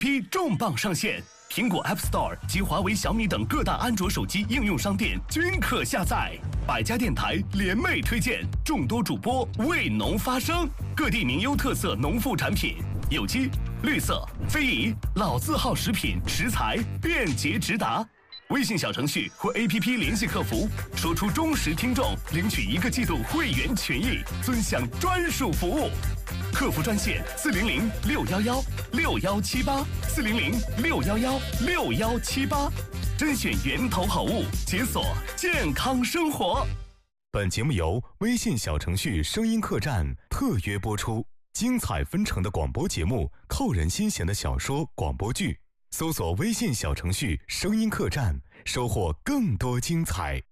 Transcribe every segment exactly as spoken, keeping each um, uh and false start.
P 重磅上线，苹果 App Store 及华为、小米等各大安卓手机应用商店均可下载。百家电台联袂推荐，众多主播为农发声，各地名优特色农副产品，有机、绿色、非遗、老字号食品食材便捷直达。微信小程序或 A P P 联系客服，说出忠实听众，领取一个季度会员权益，尊享专属服务。客服专线四零零六幺幺六幺七八四零零六幺幺六幺七八，甄选源头好物，解锁健康生活。 本节目由微信小程序声音客栈特约播出，精彩纷呈的广播节目，扣人心弦的小说广播剧。搜索微信小程序声音客栈，收获更多精彩。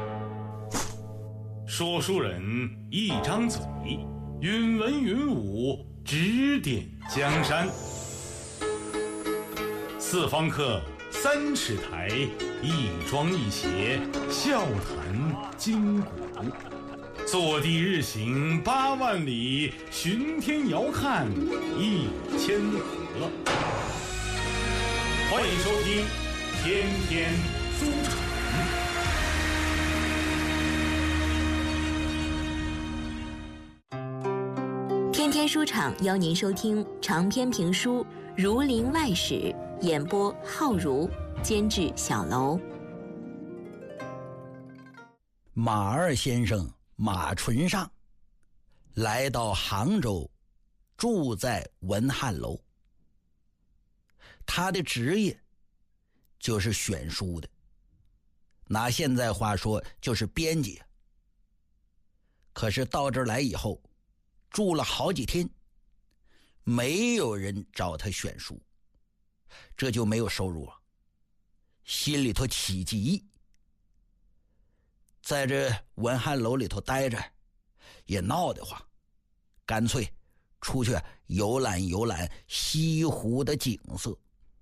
说书人一张嘴，云文云武，指点江山。四方客，三尺台，一庄一谐，笑谈今古。坐地日行八万里，巡天遥看一千河。欢迎收听天天书场。 天天书场邀您收听长篇评书《儒林外史》，演播浩如，监制小楼。 马二先生马纯上来到杭州，住在文翰楼。他的职业就是选书的，拿现在话说就是编辑。可是到这儿来以后，住了好几天，没有人找他选书，这就没有收入啊，心里头起急。在这文翰楼里头待着也闹得慌，干脆出去游览游览西湖的景色。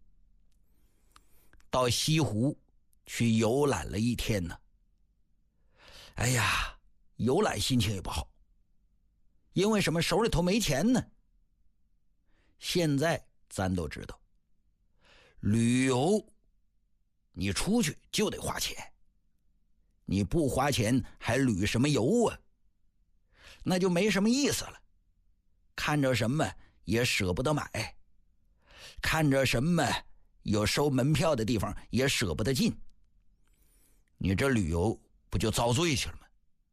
到西湖去游览了一天呢，哎呀，游览心情也不好，因为什么？手里头没钱呢。现在咱都知道，旅游你出去就得花钱，你不花钱还旅什么游啊？那就没什么意思了。看着什么也舍不得买，看着什么有收门票的地方也舍不得进，你这旅游不就遭罪去了吗？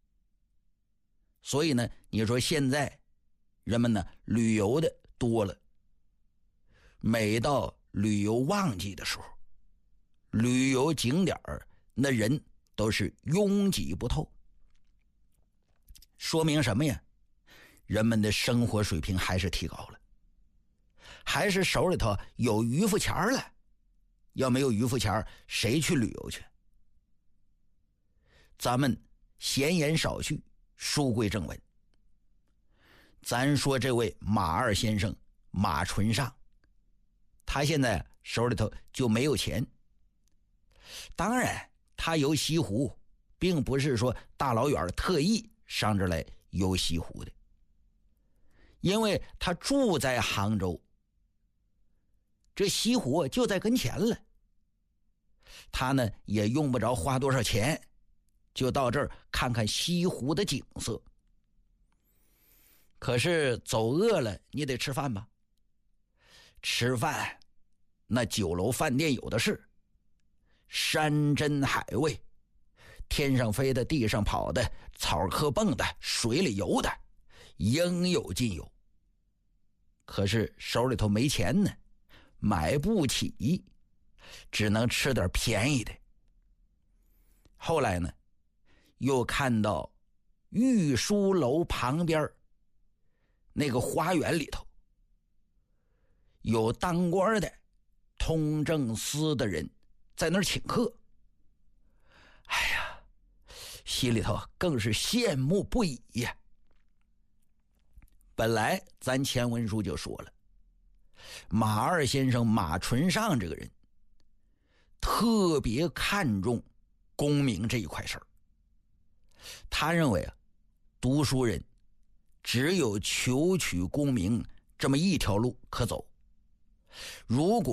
所以呢，你说现在人们呢旅游的多了，每到旅游旺季的时候，旅游景点那人都是拥挤不透。说明什么呀？人们的生活水平还是提高了，还是手里头有余富钱了。要没有余富钱，谁去旅游去？咱们闲言少叙，书归正文。咱说这位马二先生马纯上，他现在手里头就没有钱。当然他游西湖并不是说大老远特意上这来游西湖的，因为他住在杭州，这西湖就在跟前了，他呢也用不着花多少钱，就到这儿看看西湖的景色。可是走饿了你得吃饭吧，吃饭那酒楼饭店有的是，山珍海味，天上飞的，地上跑的，草棵蹦的，水里游的，应有尽有。可是手里头没钱呢，买不起，只能吃点便宜的。后来呢，又看到御书楼旁边那个花园里头有当官的通政司的人在那儿请客，哎呀，心里头更是羡慕不已呀。本来咱前文书就说了，马二先生马纯上这个人特别看重功名这一块事儿。他认为啊，读书人只有求取功名这么一条路可走，如果